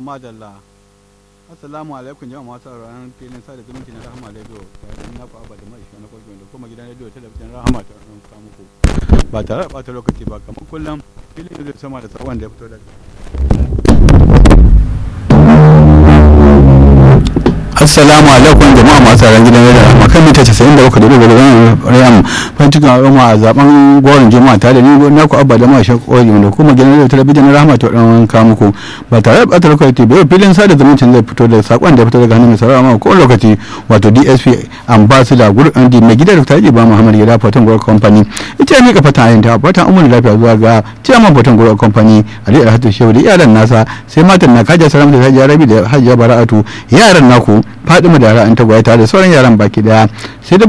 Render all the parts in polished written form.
madalla. Assalamu alaikum jama'a masu sauraron filin sada zumunci na Rahama Radio tare da naku Abba da Mai na Kogi da kuma gidan radio talabijin Rahama ta ɗan muku. Ba tare da ɓata lokaci ba kamar kullum filin zai sama da tsawon da ya fito daga. Assalamu alaikum jama'a masu sauraron gidan radio Rahama kan mita 93 da Riyam Fantikan Roma a zaben goron juma'a tare da ni naku Abba da Mai Kogi da kuma gidan radio talabijin Rahama ta ɗan muku. Ba tare da ɓata lokaci ba filin sada zumuncin zai fito da sakon da ya fito daga hannun mai saurara ma ko lokaci wato DSP ambassador gurbin mai gidan Dr. Iba Muhammad Gida Foton Group Company ita ya mika fata ayin ta fatan umar lafiya zuwa ga chairman Foton Group Company Ali Alhatu Shehu da iyalan nasa sai matan na Kaja Salam da Hajiya Rabi da Hajiya Bara'atu yaran naku Fadima da Ra'an Tagwaye tare da sauran yaran baki daya sai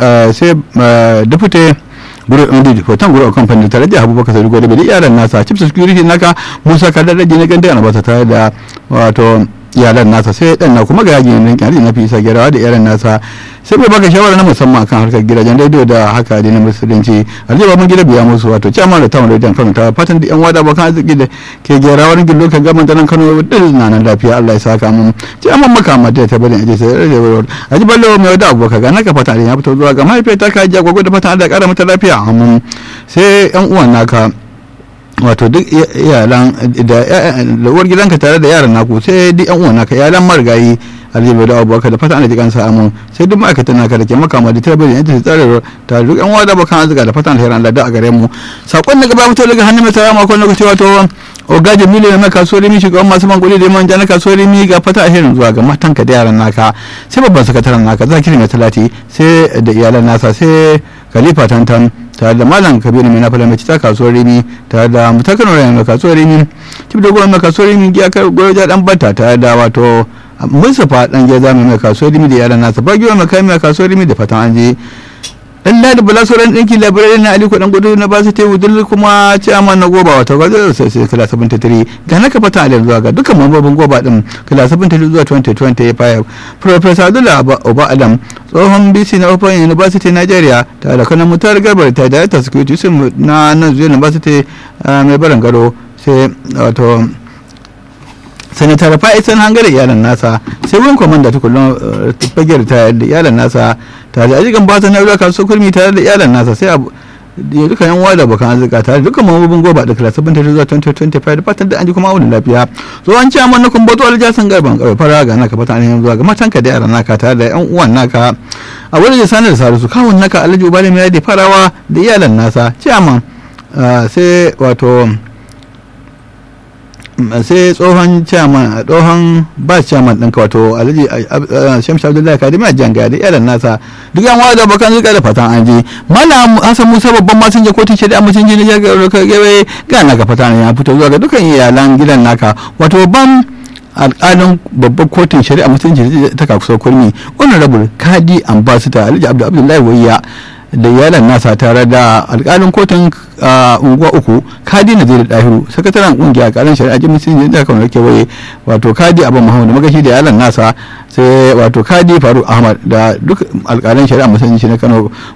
dafute gurin hoton gurin kamfanin tare da Abubakar Sadiq da iyalan nasa chief security naka Musa Kadaraji na ganda ba tare da wato iyalan nasa sai dan na kuma ga yajin nan kan na fi isa gerawa da iyalan nasa sai bai baka shawara na musamman kan harkar gidajen radio da haka da na musulunci aljiba mun gida biya musu wato chairman da town radio Kano ta fatan da yan wada bakan arziki da ke gerawa rin gillo kan gaban nan Kano din nan lafiya Allah ya saka mun chairman makama da ta bari aje sai aji ballo mai wada Abubakar ga naka fata ya fito zuwa ga mahaifiyarta ka ji gwagwa da fatan Allah ya kara mata lafiya amin sai yan uwan naka wato duk iyalan da uwar gidanka tare da yaran naku sai duk yan uwan naka iyalan marigayi Aliyu da Abubakar da fatan da kansa amin sai duk ma'aikatan naka da ke makama da tarbiyya yadda tsare ta duk yan wada bakan azuga da fatan alheran da a gare mu sakon da gaba fito daga hannun mai tsara makon lokaci wato Ogaji Miliyan na kasuwar Rimi shugaban masu mangoli da manja na kasuwar Rimi ga fata alherin zuwa ga matanka da yaran naka sai babban sakataren naka Zakiri mai talati sai da iyalan nasa sai Khalifa Tantan tare da Malam Kabiru mai nafa mai ta kasuwar Rimi tare da Mutakan Rayan mai kasuwar Rimi tip da gwamnati mai kasuwar Rimi ya kai gwaja dan bata tare da wato Mustapha dan geza mai kasuwar Rimi da yaran nasa Bagiwa mai kai mai kasuwar Rimi da fatan an je dan da bala sauran dinki labarai na Aliko dan gudu na basu tewu dul kuma chairman na goba wato ga sai kala 73 da naka fata alin zuwa ga dukkan mambobin goba din kala 73 zuwa 2025 Professor Abdullah Oba Adam tsohon BC na Open University Nigeria tare da kanan mutar gabar ta da ta security sun na nan zuwa University mai barin gado sai wato sanatar fa'isan hangare iyalan nasa sai wurin komanda ta kullum fagar ta da iyalan nasa tare da ajikan ba ta na ruwa kasuwar kurmi tare da iyalan nasa sai ya duka yan wada bakan arzika tare da dukkan mambobin goba da kala 70 zuwa 2025 da fatan da an ji kuma wani lafiya so an ci amma na kumbato aljasan garban fara ga naka fatan an zuwa ga matanka da yaran naka tare da yan uwan naka a wurin da sanar da sarisu kawun naka Alhaji Ubale mai da farawa da iyalan nasa ci amma sai wato sai tsohon chairman tsohon ba chairman ɗinka wato Alhaji Shamsu Abdullahi Kadimi a janga da iyalan nasa duk yan wada bakan zuka da fatan an je Malam Hassan Musa babban masinja kotun shari'a mutunci na jagaye ga naka fatan ya fito zuwa ga dukkan iyalan gidan naka wato babban alƙalin babban kotun shari'a mutunci ta kasuwar kurmi honorable Kadi Ambassador Alhaji Abdullahi Wayya da iyalan nasa tare da alƙalin kotun unguwa uku Kadi Nazir Dahiru sakataren kungiya alƙalin shari'a jimin sun da kan rake waye wato Kadi Abba Muhammad magashi da iyalan nasa sai wato Kadi Faruk Ahmad da duk alƙalin shari'a musulunci na Kano